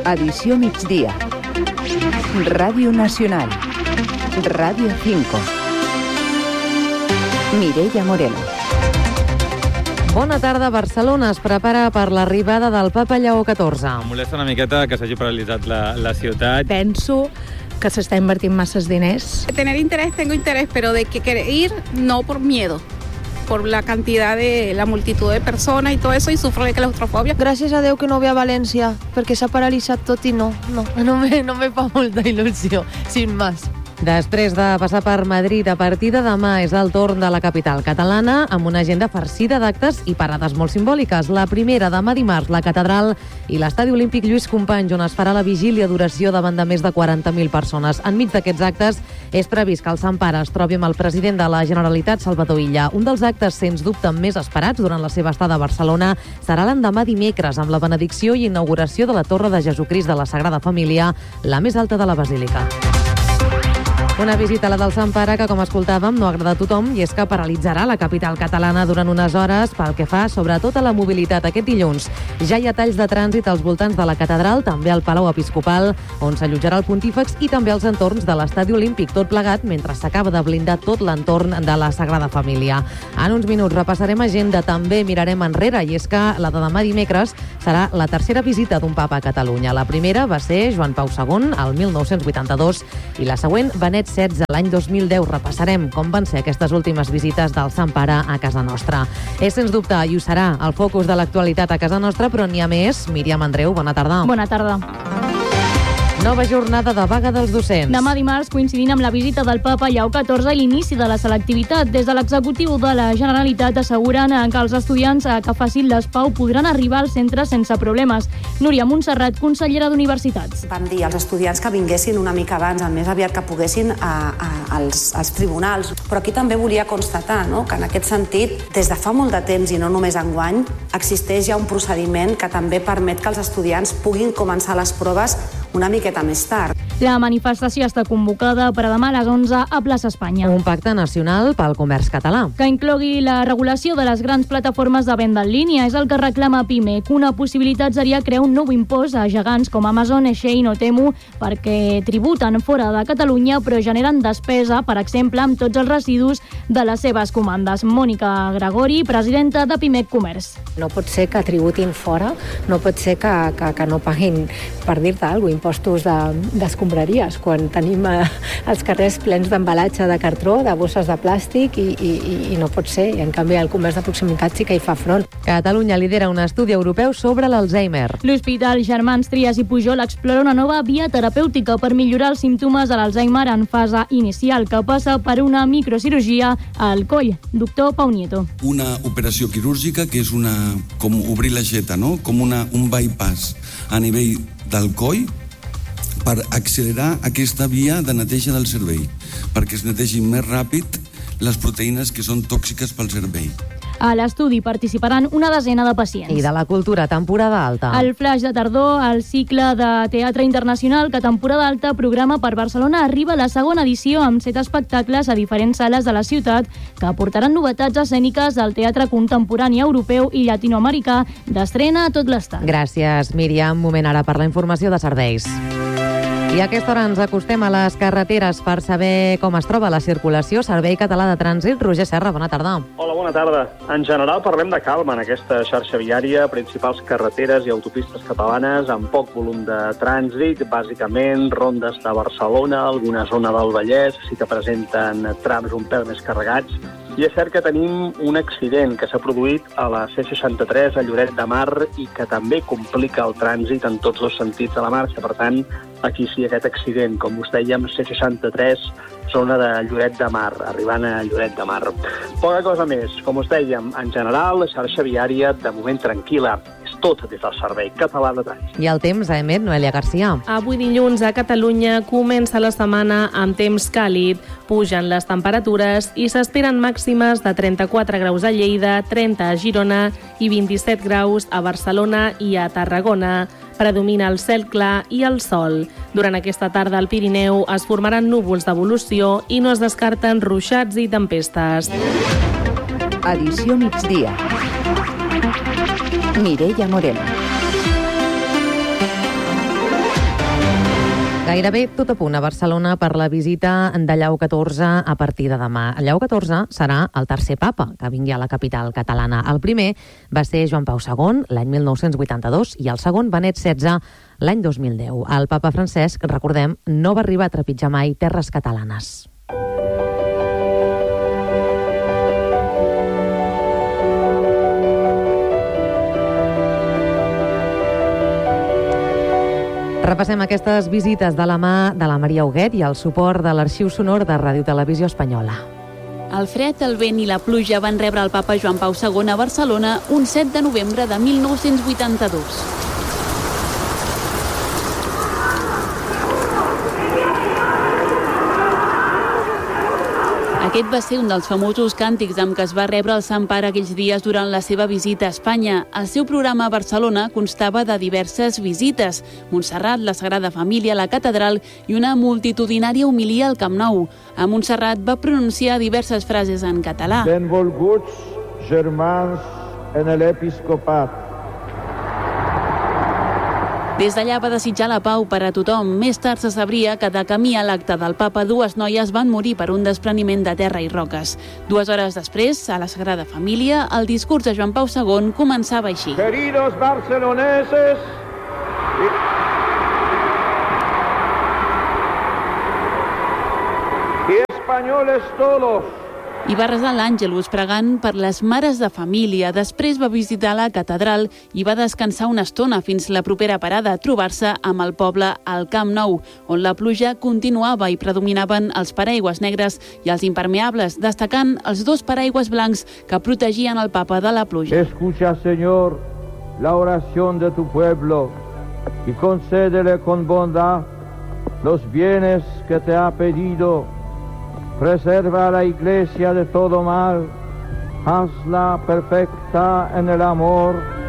Edició migdia. Ràdio Nacional. Ràdio 5. Mireia Moreno. Bona tarda. Barcelona es prepara per l'arribada del Papa Lleó XIV. Em molesta una miqueta que s'hagi paralitzat la ciutat. Penso que se está invirtiendo masas diners. Tener interés, tengo interés, pero de que querer ir, no por miedo, por la cantidad de la multitud de personas y todo eso, y sufro de claustrofobia. Gràcies a Déu que no ve a València, perquè s'ha paralitzat tot i no me fa molta il·lusió, sin más. Després de passar per Madrid, a partir de demà és el torn de la capital catalana, amb una agenda farcida d'actes i parades molt simbòliques. La primera, demà dimarts, la catedral i l'Estadi Olímpic Lluís Companys, on es farà la vigília d'oració davant de més de 40.000 persones. Enmig d'aquests actes és previst que al Sant Pare es trobi amb el president de la Generalitat, Salvador Illa. Un dels actes, sens dubte, més esperats durant la seva estada a Barcelona serà l'endemà dimecres, amb la benedicció i inauguració de la Torre de Jesucrist de la Sagrada Família, la més alta de la Basílica. Una visita a la del Sant Pare que, com escoltàvem, no agrada a tothom i és que paralitzarà la capital catalana durant unes hores pel que fa sobretot a la mobilitat. Aquest dilluns ja hi ha talls de trànsit als voltants de la catedral, també al Palau Episcopal, on s'allotjarà el Pontífex, i també als entorns de l'Estadi Olímpic, tot plegat mentre s'acaba de blindar tot l'entorn de la Sagrada Família. En uns minuts repassarem agenda, també mirarem enrere, i és que la de demà dimecres serà la tercera visita d'un papa a Catalunya. La primera va ser Joan Pau II, el 1982, i la següent, Benet XVI, l'any 2010. Repassarem com van ser aquestes últimes visites del Sant Pare a casa nostra. És, sens dubte, i ho serà, el focus de l'actualitat a casa nostra, però n'hi ha més. Míriam Andreu, bona tarda. Bona tarda. Nova jornada de vaga dels docents. Demà dimarts, coincidint amb la visita del Papa Lleó XIV i l'inici de la selectivitat, des de l'executiu de la Generalitat asseguren que els estudiants que facin l'ESPAU podran arribar al centre sense problemes. Núria Montserrat, consellera d'Universitats. Vam dir als estudiants que vinguessin una mica abans, el més aviat que poguessin, als tribunals. Però aquí també volia constatar, que en aquest sentit, des de fa molt de temps i no només enguany, existeix ja un procediment que també permet que els estudiants puguin començar les proves una miqueta més tard. La manifestació està convocada per a demà a les 11 a Plaça Espanya. Un pacte nacional pel comerç català. Que inclogui la regulació de les grans plataformes de venda en línia és el que reclama PIMEC. Una possibilitat seria crear un nou impost a gegants com Amazon, Shein o Temu perquè tributen fora de Catalunya però generen despesa, per exemple, amb tots els residus de les seves comandes. Mònica Gregori, presidenta de PIMEC Comerç. No pot ser que tributin fora, no pot ser que no paguin, per dir-te alguna cosa, impostos d'escombraries, quan tenim els carrers plens d'embalatge de cartró, de bosses de plàstic i no pot ser. I en canvi el comerç de proximitat sí que hi fa front. Catalunya lidera un estudi europeu sobre l'Alzheimer. L'Hospital Germans Trias i Pujol explora una nova via terapèutica per millorar els símptomes de l'Alzheimer en fase inicial, que passa per una microcirurgia al coll. Doctor Pau Nieto. Una operació quirúrgica que és com obrir l'aixeta, com un bypass a nivell del coll, per accelerar aquesta via de neteja del cervell, perquè es netegin més ràpid les proteïnes que són tòxiques pel cervell. A l'estudi participaran una desena de pacients. I de la cultura, temporada alta. El Flaix de Tardor, el cicle de teatre internacional que temporada alta programa per Barcelona, arriba a la segona edició amb 7 espectacles a diferents sales de la ciutat que aportaran novetats escèniques del teatre contemporani europeu i llatinoamericà d'estrena a tot l'estat. Gràcies, Míriam. Moment ara per la informació de serveis. I a aquesta hora ens acostem a les carreteres per saber com es troba la circulació. Servei Català de Trànsit. Roger Serra, bona tarda. Hola, bona tarda. En general parlem de calma en aquesta xarxa viària, principals carreteres i autopistes catalanes amb poc volum de trànsit, bàsicament rondes de Barcelona, alguna zona del Vallès, sí que presenten trams un pèl més carregats. I és cert que tenim un accident que s'ha produït a la C63 a Lloret de Mar i que també complica el trànsit en tots dos sentits de la marxa. Per tant, aquí sí, aquest accident, com us dèiem, C63, zona de Lloret de Mar, arribant a Lloret de Mar. Poca cosa més. Com us dèiem, en general, la xarxa viària de moment tranquil·la. És tot des del Servei Català de Trànsit. I el temps a emet, Noelia Garcia. Avui dilluns a Catalunya comença la setmana amb temps càlid. Pugen les temperatures i s'esperen màximes de 34 graus a Lleida, 30 a Girona i 27 graus a Barcelona i a Tarragona. Predomina el cel clar i el sol. Durant aquesta tarda al Pirineu es formaran núvols d'evolució i no es descarten ruixats i tempestes. Edició migdia. Mireia Moreno. Gairebé tot a punt a Barcelona per la visita de Lleó XIV a partir de demà. Lleó XIV serà el tercer papa que vingui a la capital catalana. El primer va ser Joan Pau II l'any 1982 i el segon Benet XVI l'any 2010. El papa Francesc, recordem, no va arribar a trepitjar mai terres catalanes. Repassem aquestes visites de la mà de la Maria Huguet i el suport de l'Arxiu Sonor de Ràdio Televisió Espanyola. El fred, el vent i la pluja van rebre el papa Joan Pau II a Barcelona un 7 de novembre de 1982. Aquest va ser un dels famosos càntics amb què es va rebre el Sant Pare aquells dies durant la seva visita a Espanya. El seu programa a Barcelona constava de diverses visites: Montserrat, la Sagrada Família, la Catedral i una multitudinària homilia al Camp Nou. A Montserrat va pronunciar diverses frases en català. Benvolguts germans en l'episcopat. Des d'allà va desitjar la pau per a tothom. Més tard se sabria que de camí a l'acte del papa 2 noies van morir per un despreniment de terra i roques. 2 hores després, a la Sagrada Família, el discurs de Joan Pau II començava així. Queridos barceloneses y españoles todos. I va resar l'Àngelus pregant per les mares de família. Després va visitar la catedral i va descansar una estona fins la propera parada, trobar-se amb el poble al Camp Nou, on la pluja continuava i predominaven els paraigües negres i els impermeables, destacant els 2 paraigües blancs que protegien el papa de la pluja. Escucha, Señor, la oración de tu pueblo y concédele con bondad los bienes que te ha pedido. Preserva a la Iglesia de todo mal, hazla perfecta en el amor